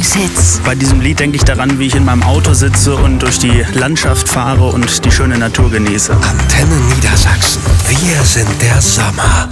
Alltagshits. Bei diesem Lied denke ich daran, wie ich in meinem Auto sitze und durch die Landschaft fahre und die schöne Natur genieße. Antenne Niedersachsen. Wir sind der Sommer.